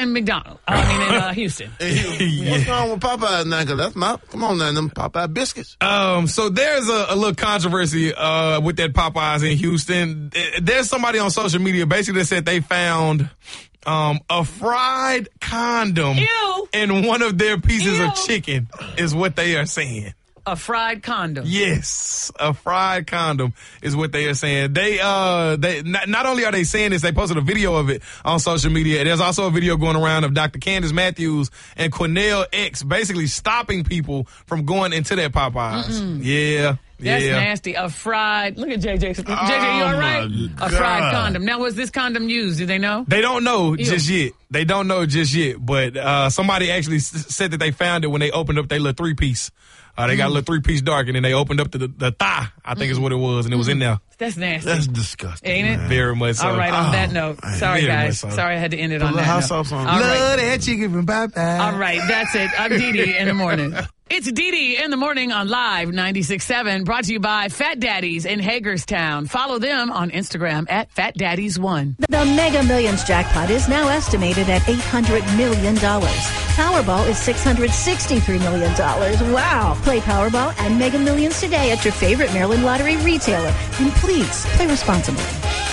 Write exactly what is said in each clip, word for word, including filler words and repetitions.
in McDonald's. I mean, in uh, Houston. Yeah. What's wrong with Popeye now? Cause that's my, come on now, them Popeye biscuits. Um, so there's a, a little controversy uh, with that Popeyes in Houston. There's somebody on social media basically that said they found um, a fried condom Ew. in one of their pieces Ew. of chicken, is what they are saying. A fried condom. Yes, a fried condom is what they are saying. They, uh, they not, not only are they saying this, they posted a video of it on social media. There's also a video going around of Doctor Candace Matthews and Cornell X basically stopping people from going into their Popeyes. Mm-mm. Yeah. That's yeah. nasty. A fried. Look at J J. J J, oh you all right? God. A fried condom. Now, was this condom used? Do they know? They don't know Ew. just yet. They don't know just yet. But uh, somebody actually s- said that they found it when they opened up their little three piece. Uh, they mm. got a little three piece dark, and then they opened up the, the thigh, I think mm. is what it was, and it was in there. That's nasty. That's disgusting. Ain't it? Man. Very much so. All right, on oh, that note. man. Sorry, Very guys. much so. Sorry I had to end it Put on a that hot note. sauce on. All right. Love that chicken from Popeye. All right, that's it. I'm Dee Dee in the morning. It's Dee Dee in the morning on Live ninety-six point seven, brought to you by Fat Daddies in Hagerstown. Follow them on Instagram at Fat Daddies one. The Mega Millions jackpot is now estimated at eight hundred million dollars. Powerball is six hundred sixty-three million dollars. Wow! Play Powerball and Mega Millions today at your favorite Maryland Lottery retailer. And please, play responsibly.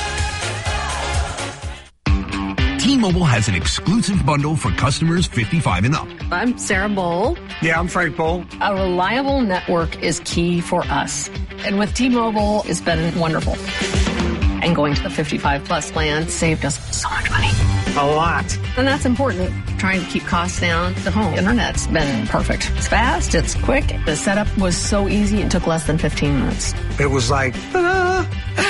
T-Mobile has an exclusive bundle for customers fifty-five and up. I'm Sarah Bowl. Yeah, I'm Frank Bowl. A reliable network is key for us. And with T-Mobile, it's been wonderful. And going to the fifty-five plus plan saved us so much money. A lot. And that's important. Trying to keep costs down. The home internet's been perfect. It's fast. It's quick. The setup was so easy. It took less than fifteen minutes. It was like, ta-da!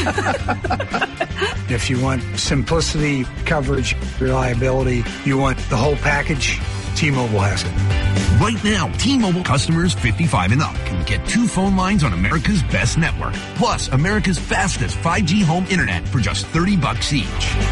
If you want simplicity, coverage, reliability, you want the whole package, T-Mobile has it. Right now, T-Mobile customers fifty-five and up can get two phone lines on America's best network, plus America's fastest five G home internet for just thirty bucks each.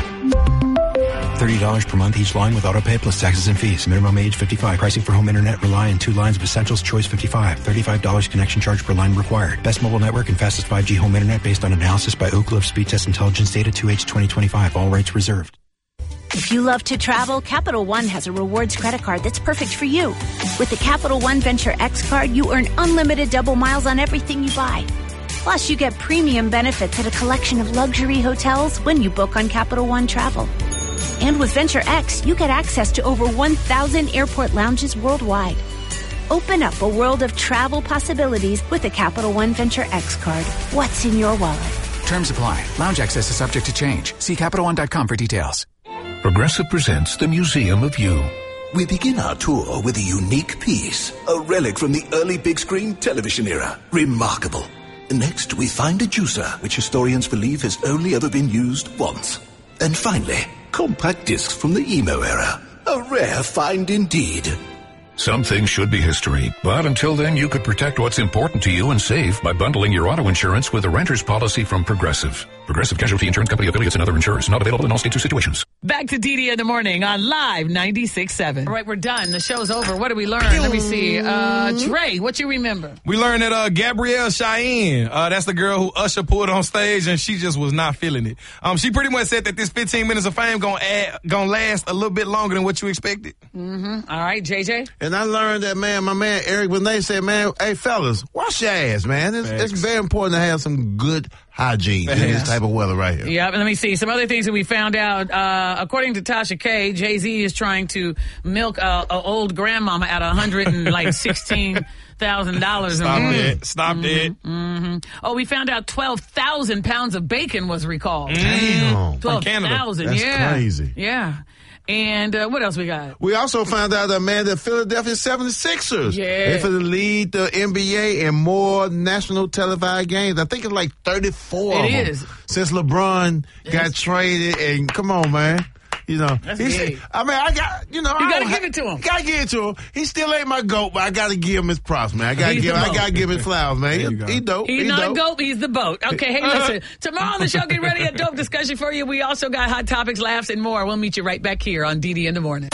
thirty dollars per month each line with autopay plus taxes and fees. Minimum age fifty-five. Pricing for home internet rely on two lines of Essentials Choice fifty-five. thirty-five dollars connection charge per line required. Best mobile network and fastest five G home internet based on analysis by Oak Cliff Speed Test Intelligence Data two H twenty twenty-five. All rights reserved. If you love to travel, Capital One has a rewards credit card that's perfect for you. With the Capital One Venture X card, you earn unlimited double miles on everything you buy. Plus, you get premium benefits at a collection of luxury hotels when you book on Capital One Travel. And with Venture X, you get access to over one thousand airport lounges worldwide. Open up a world of travel possibilities with a Capital One Venture X card. What's in your wallet? Terms apply. Lounge access is subject to change. See Capital One dot com for details. Progressive presents the Museum of You. We begin our tour with a unique piece, a relic from the early big screen television era. Remarkable. Next, we find a juicer, which historians believe has only ever been used once. And finally, compact discs from the emo era. A rare find indeed. Some things should be history, but until then, you could protect what's important to you and save by bundling your auto insurance with a renter's policy from Progressive. Progressive Casualty Insurance Company affiliates and other insurers. Not available in all states or situations. Back to Dee Dee in the morning on Live ninety-six point seven. All right, we're done. The show's over. What did we learn? Let me see. Uh, Trey, what you remember? We learned that uh, Gabrielle Cheyenne, uh, that's the girl who Usher pulled on stage, and she just was not feeling it. Um, she pretty much said that this fifteen minutes of fame gonna add, gonna last a little bit longer than what you expected. Mm-hmm. All right, J J. And I learned that, man, my man Eric Benet said, man, hey, fellas, wash your ass, man. It's, it's very important to have some good hygiene in this type of weather right here. Yeah, let me see. Some other things that we found out. Uh, according to Tasha K, Jay-Z is trying to milk a, a old grandmama at one hundred and like sixteen thousand dollars. Stop mm-hmm. it. Stop mm-hmm. it. Mm-hmm. Oh, we found out twelve thousand pounds of bacon was recalled. Damn. twelve thousand. That's yeah. crazy. Yeah. And uh, what else we got? We also found out that, man, the Philadelphia seventy-sixers, yeah. they're for the lead the N B A in more national televised games. I think it's like thirty-four It of them is. since LeBron Yes. got traded. And come on, man. You know, That's he's, big. I mean, I got, you know, You I gotta don't give ha- it to him. Gotta give it to him. He still ain't my GOAT, but I gotta give him his props, man. I gotta He's give, the I GOAT. gotta give his flowers, man. There He, you go. he dope. He's he not dope. a goat, he's the boat. Okay, hey, listen. Tomorrow on the show, get ready. A dope discussion for you. We also got hot topics, laughs, and more. We'll meet you right back here on Dee Dee in the morning.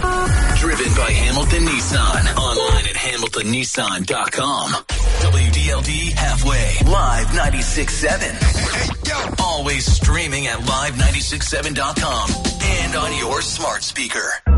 Driven by Hamilton Nissan. Online at hamilton nissan dot com. W D L D Halfway. Live ninety-six point seven. Always streaming at live ninety-six point seven dot com. And on your smart speaker.